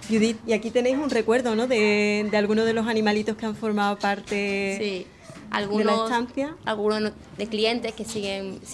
Judith, y aquí tenéis un recuerdo, ¿no? De algunos de los animalitos que han formado parte Sí, de la estancia. algunos de clientes que siguen